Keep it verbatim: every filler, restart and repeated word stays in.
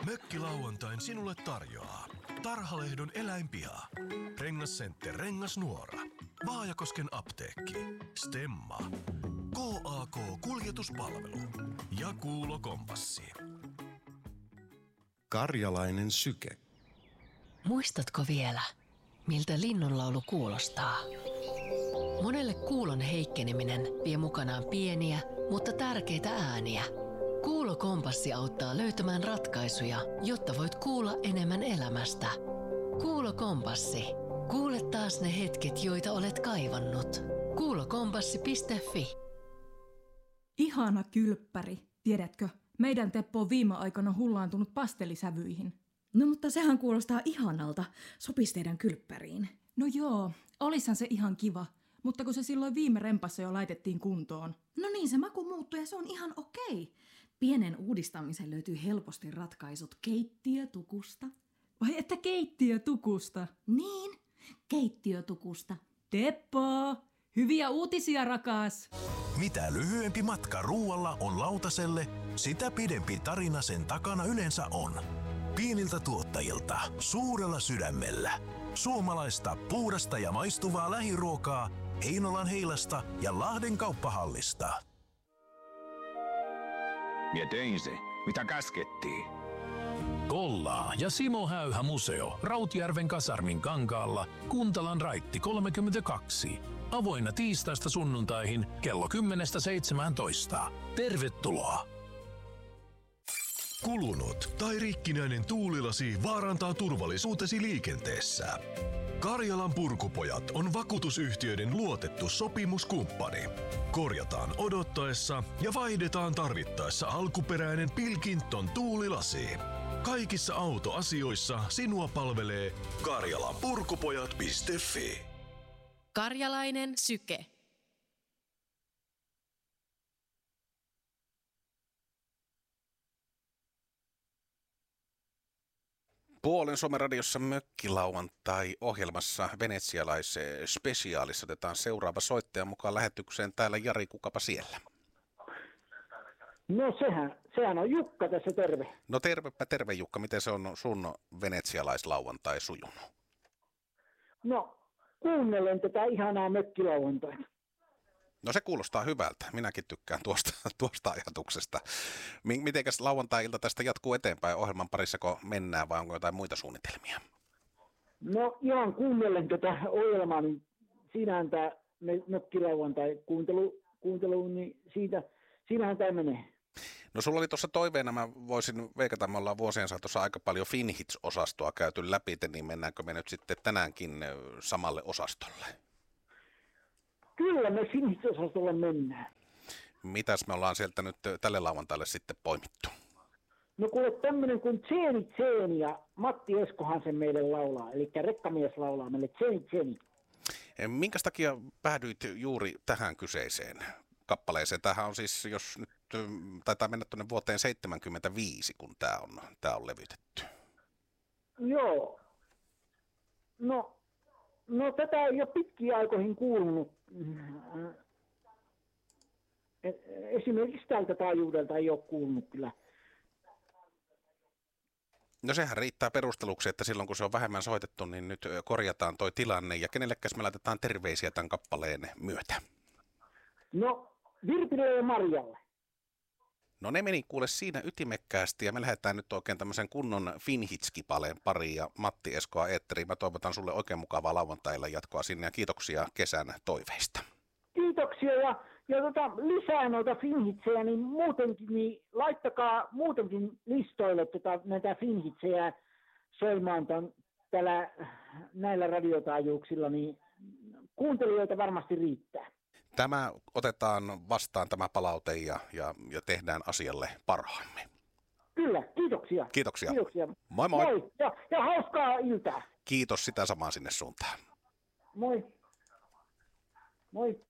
Mökkilauantain sinulle tarjoaa Tarhalehdon eläinpiha, Rengascenter Rengasnuora, Vaajakosken apteekki, Stemma, K A K-kuljetuspalvelu ja Kuulo-kompassi. Karjalainen syke. Muistatko vielä, miltä linnunlaulu kuulostaa? Monelle kuulon heikkeneminen vie mukanaan pieniä, mutta tärkeitä ääniä. Kuulo-kompassi auttaa löytämään ratkaisuja, jotta voit kuulla enemmän elämästä. Kuulo-kompassi. Kuule taas ne hetket, joita olet kaivannut. Kuulokompassi piste fi. Ihana kylppäri. Tiedätkö, meidän Teppo on viime aikoina hullaantunut pastelisävyihin. No mutta sehän kuulostaa ihanalta. Sopisi teidän kylppäriin. No joo, olishan se ihan kiva. Mutta kun se silloin viime rempassa jo laitettiin kuntoon. No niin, se maku muuttui ja se on ihan okei. Pienen uudistamisen löytyy helposti ratkaisut keittiötukusta. Vai että keittiötukusta? Niin, keittiötukusta. Teppo, hyviä uutisia rakas! Mitä lyhyempi matka ruualla on lautaselle, sitä pidempi tarina sen takana yleensä on. Pieniltä tuottajilta, suurella sydämellä. Suomalaista, puhdasta ja maistuvaa lähiruokaa Heinolan Heilasta ja Lahden kauppahallista. Mie tein se, mitä käskettiin. Kollaa ja Simo Häyhä museo Rautjärven kasarmin kankaalla, Kuntalan raitti kolmekymmentäkaksi. Avoinna tiistaista sunnuntaihin kello kymmenestä seitsemääntoista. Tervetuloa! Kulunut tai rikkinäinen tuulilasi vaarantaa turvallisuutesi liikenteessä. Karjalan Purkupojat on vakuutusyhtiöiden luotettu sopimuskumppani. Korjataan odottaessa ja vaihdetaan tarvittaessa alkuperäinen Pilkington tuulilasi. Kaikissa autoasioissa sinua palvelee karjalanpurkupojat piste fi. Karjalainen syke. Puolen Suomen radiossa Mökkilauantai-ohjelmassa venetsialaisspesiaalissa otetaan seuraava soittaja mukaan lähetykseen. Täällä Jari, kukapa siellä? No sehän, sehän on Jukka tässä, terve. No tervepä terve Jukka, miten se on sun venetsialaislauantai sujunut? No kuunnellen tätä ihanaa mökkilauantaita. No se kuulostaa hyvältä. Minäkin tykkään tuosta, tuosta ajatuksesta. Mitenkäs lauantai-ilta tästä jatkuu eteenpäin? Ohjelman parissako mennään vai onko jotain muita suunnitelmia? No ihan kuunnellen tätä ohjelmaa, niin siinähän tämä mökkilauantai kuuntelu, kuuntelu niin siitä, siinähän tämä menee. No sulla oli tuossa toiveena, mä voisin veikata, me ollaan vuosien saatossa aika paljon Finhits-osastoa käyty läpi, niin mennäänkö me nyt sitten tänäänkin samalle osastolle? Kyllä me Finhits-osastolle mennään. Mitäs me ollaan sieltä nyt tälle lauantaille sitten poimittu? No kuule, tämmöinen kuin Tseeni Tseeni ja Matti Eskohan sen meille laulaa, eli rekkamies laulaa meille Tseeni Tseeni. Minkä takia päädyit juuri tähän kyseiseen kappaleeseen? Tämähän on siis, jos nyt taitaa mennä tuonne vuoteen seitsemänkymmentäviisi, kun tämä on, tämä on levytetty. Joo. No, no tätä ei ole pitkiä aikoihin kuulunut. Esimerkiksi tältä taajuudelta ei ole kuulunut kyllä. No sehän riittää perusteluksi, että silloin kun se on vähemmän soitettu, niin nyt korjataan toi tilanne. Ja kenellekäs me laitetaan terveisiä tämän kappaleen myötä? No, Virpille ja Marjalle. No ne meni kuule siinä ytimekkäästi ja me lähdetään nyt oikein tämmöisen kunnon Finhits-kipaleen pariin ja Matti Eskoa eetteriin. Mä toivotan sulle oikein mukavaa lauantailla jatkoa sinne ja kiitoksia kesän toiveista. Kiitoksia ja, ja tota, lisää noita Finhitsejä, niin muutenkin, niin laittakaa muutenkin listoille tota, näitä Finhitsejä soimaan tämän, tällä, näillä radiotaajuuksilla, niin kuuntelijoita varmasti riittää. Tämä otetaan vastaan tämä palaute ja, ja, ja tehdään asialle parhaamme. Kyllä, kiitoksia. Kiitoksia. Kiitoksia. Moi moi. Moi ja, ja hauskaa iltaa. Kiitos sitä samaan sinne suuntaan. Moi. Moi.